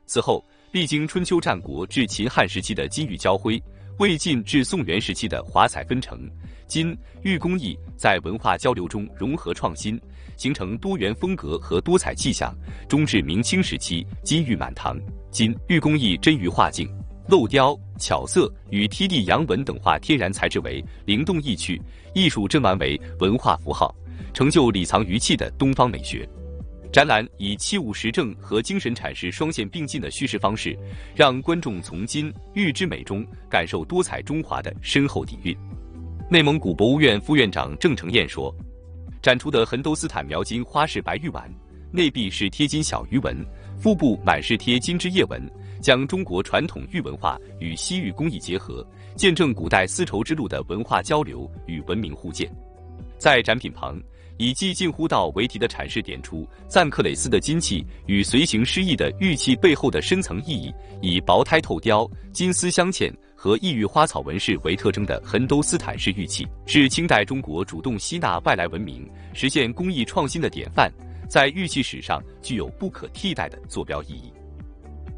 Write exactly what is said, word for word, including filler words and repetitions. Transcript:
此后，历经春秋战国至秦汉时期的金玉交辉，魏晋至宋元时期的华彩纷呈，金玉工艺在文化交流中融合创新，形成多元风格和多彩气象，终至明清时期金玉满堂。金玉工艺臻于画境，镂雕、巧色与梯地阳纹等化天然材质为灵动意趣，艺术珍玩为文化符号，成就里藏于器的东方美学。展览以器物实证和精神阐释双线并进的叙事方式，让观众从金玉之美中感受多彩中华的深厚底蕴。内蒙古博物院副院长郑成彦说，展出的横兜斯坦描金花式白玉碗，内壁是贴金小鱼纹，腹部满是贴金枝叶纹，将中国传统玉文化与西域工艺结合，见证古代丝绸之路的文化交流与文明互鉴。在展品旁，以既近乎道为题的阐释点出赞克雷斯的金器与随行诗意的玉器背后的深层意义，以薄胎透雕、金丝镶嵌和异域花草纹饰为特征的横兜斯坦式玉器，是清代中国主动吸纳外来文明、实现工艺创新的典范，在玉器史上具有不可替代的坐标意义。